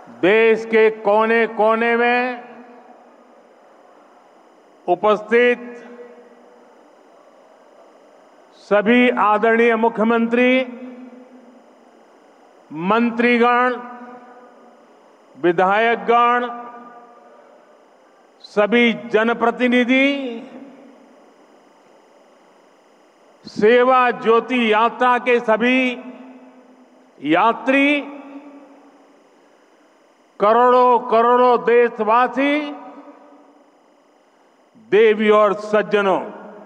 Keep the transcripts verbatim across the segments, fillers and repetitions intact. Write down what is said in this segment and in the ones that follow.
देश के कोने कोने में उपस्थित सभी आदरणीय मुख्यमंत्री, मंत्रीगण, विधायकगण, सभी जनप्रतिनिधि, सेवा ज्योति यात्रा के सभी यात्री, करोड़ों करोड़ों देशवासी, देवी और सज्जनों,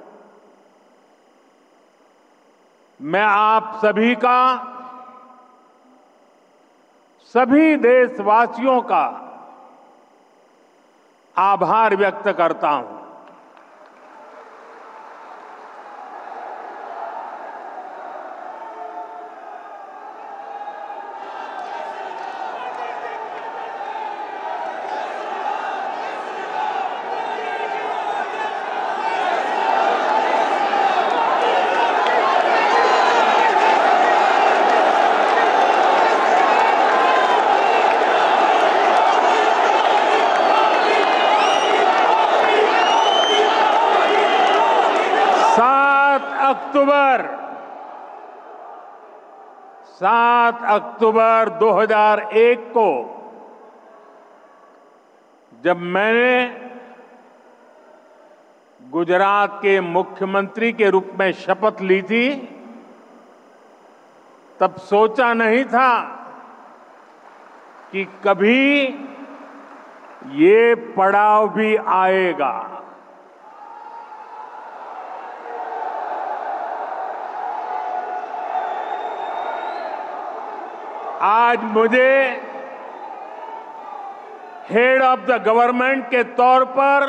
मैं आप सभी का, सभी देशवासियों का आभार व्यक्त करता हूं। अक्टूबर सात अक्टूबर दो हज़ार एक को जब मैंने गुजरात के मुख्यमंत्री के रूप में शपथ ली थी, तब सोचा नहीं था कि कभी ये पड़ाव भी आएगा। आज मुझे हेड ऑफ द गवर्नमेंट के तौर पर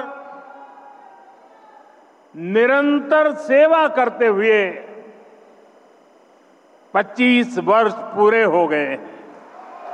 निरंतर सेवा करते हुए पच्चीस वर्ष पूरे हो गए हैं।